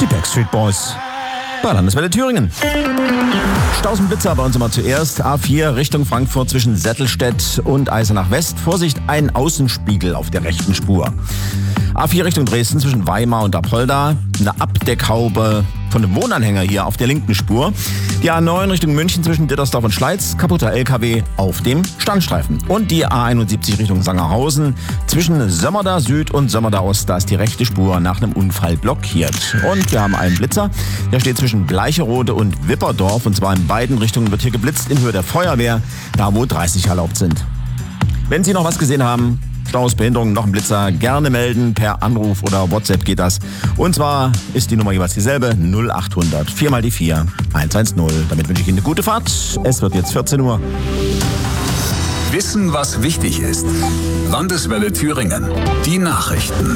Die Backstreet Boys bei Landeswelle Thüringen. Staus und Blitzer bei uns immer zuerst. A4 Richtung Frankfurt zwischen Settelstedt und Eisenach West. Vorsicht, ein Außenspiegel auf der rechten Spur. A4 Richtung Dresden zwischen Weimar und Apolda. Eine Abdeckhaube von einem Wohnanhänger hier auf der linken Spur. Die A9 Richtung München zwischen Dittersdorf und Schleiz. Kaputter LKW auf dem Standstreifen. Und die A71 Richtung Sangerhausen zwischen Sömmerda Süd und Sömmerda Ost. Da ist die rechte Spur nach einem Unfall blockiert. Und wir haben einen Blitzer. Der steht zwischen Bleicherode und Wipperdorf. Und zwar in beiden Richtungen wird hier geblitzt in Höhe der Feuerwehr. Da wo 30 erlaubt sind. Wenn Sie noch was gesehen haben, Staus, Behinderungen, noch ein Blitzer, gerne melden. Per Anruf oder WhatsApp geht das. Und zwar ist die Nummer jeweils dieselbe. 0800 4 mal die 4 110. Damit wünsche ich Ihnen eine gute Fahrt. Es wird jetzt 14 Uhr. Wissen, was wichtig ist. Landeswelle Thüringen. Die Nachrichten.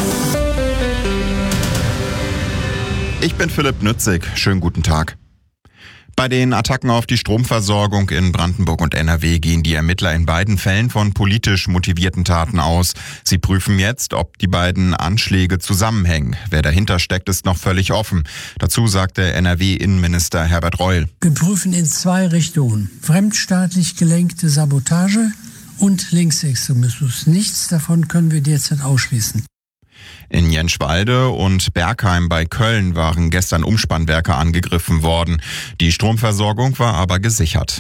Ich bin Philipp Nützig. Schönen guten Tag. Bei den Attacken auf die Stromversorgung in Brandenburg und NRW gehen die Ermittler in beiden Fällen von politisch motivierten Taten aus. Sie prüfen jetzt, ob die beiden Anschläge zusammenhängen. Wer dahinter steckt, ist noch völlig offen. Dazu sagte NRW-Innenminister Herbert Reul. Wir prüfen in 2 Richtungen. Fremdstaatlich gelenkte Sabotage und Linksextremismus. Nichts davon können wir derzeit ausschließen. In Jenschwalde und Bergheim bei Köln waren gestern Umspannwerke angegriffen worden. Die Stromversorgung war aber gesichert.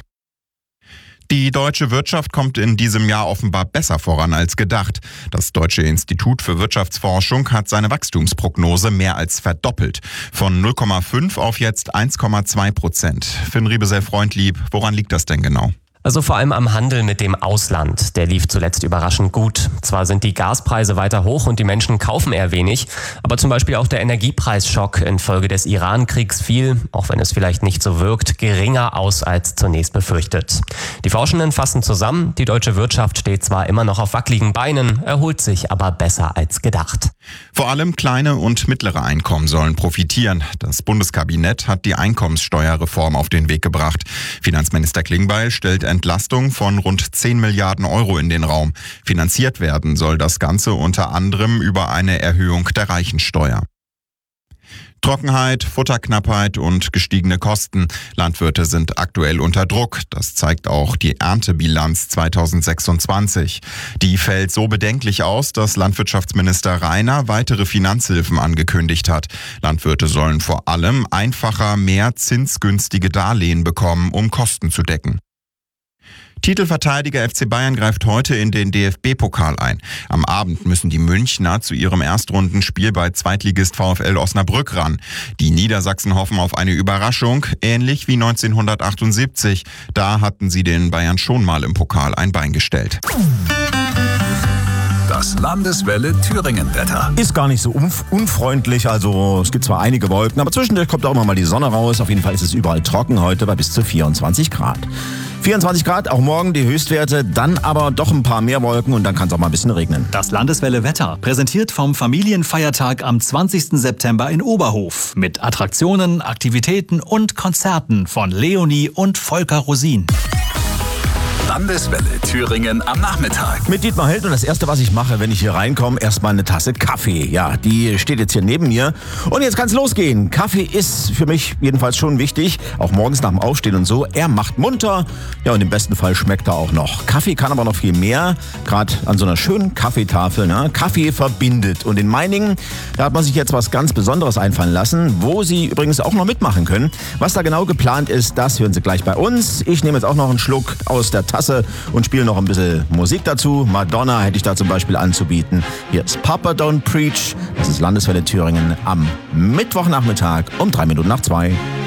Die deutsche Wirtschaft kommt in diesem Jahr offenbar besser voran als gedacht. Das Deutsche Institut für Wirtschaftsforschung hat seine Wachstumsprognose mehr als verdoppelt. Von 0,5 auf jetzt 1,2%. Finn Riebesell-Freundlieb, woran liegt das denn genau? Also vor allem am Handel mit dem Ausland. Der lief zuletzt überraschend gut. Zwar sind die Gaspreise weiter hoch und die Menschen kaufen eher wenig, aber zum Beispiel auch der Energiepreisschock infolge des Iran-Kriegs fiel, auch wenn es vielleicht nicht so wirkt, geringer aus als zunächst befürchtet. Die Forschenden fassen zusammen, die deutsche Wirtschaft steht zwar immer noch auf wackeligen Beinen, erholt sich aber besser als gedacht. Vor allem kleine und mittlere Einkommen sollen profitieren. Das Bundeskabinett hat die Einkommenssteuerreform auf den Weg gebracht. Finanzminister Klingbeil stellt Entlastung von rund 10 Milliarden Euro in den Raum. Finanziert werden soll das Ganze unter anderem über eine Erhöhung der Reichensteuer. Trockenheit, Futterknappheit und gestiegene Kosten. Landwirte sind aktuell unter Druck. Das zeigt auch die Erntebilanz 2026. Die fällt so bedenklich aus, dass Landwirtschaftsminister Rainer weitere Finanzhilfen angekündigt hat. Landwirte sollen vor allem einfacher mehr zinsgünstige Darlehen bekommen, um Kosten zu decken. Titelverteidiger FC Bayern greift heute in den DFB-Pokal ein. Am Abend müssen die Münchner zu ihrem Erstrundenspiel bei Zweitligist VfL Osnabrück ran. Die Niedersachsen hoffen auf eine Überraschung, ähnlich wie 1978. Da hatten sie den Bayern schon mal im Pokal ein Bein gestellt. Das Landeswelle Thüringen-Wetter. Ist gar nicht so unfreundlich, also es gibt zwar einige Wolken, aber zwischendurch kommt auch immer mal die Sonne raus. Auf jeden Fall ist es überall trocken heute bei bis zu 24 Grad. 24 Grad, auch morgen die Höchstwerte, dann aber doch ein paar mehr Wolken und dann kann es auch mal ein bisschen regnen. Das Landeswelle Wetter, präsentiert vom Familienfeiertag am 20. September in Oberhof. Mit Attraktionen, Aktivitäten und Konzerten von Leonie und Volker Rosin. Landeswelle Thüringen am Nachmittag. Mit Dietmar Held und das Erste, was ich mache, wenn ich hier reinkomme, erstmal eine Tasse Kaffee. Ja, die steht jetzt hier neben mir. Und jetzt kann's losgehen. Kaffee ist für mich jedenfalls schon wichtig, auch morgens nach dem Aufstehen und so. Er macht munter, ja, und im besten Fall schmeckt er auch noch. Kaffee kann aber noch viel mehr, gerade an so einer schönen Kaffeetafel. Ne? Kaffee verbindet. Und in Meiningen, da hat man sich jetzt was ganz Besonderes einfallen lassen, wo Sie übrigens auch noch mitmachen können. Was da genau geplant ist, das hören Sie gleich bei uns. Ich nehme jetzt auch noch einen Schluck aus der Tasse und spiele noch ein bisschen Musik dazu. Madonna hätte ich da zum Beispiel anzubieten. Hier ist Papa Don't Preach. Das ist Landeswelle Thüringen am Mittwochnachmittag um 3 Minuten nach 2.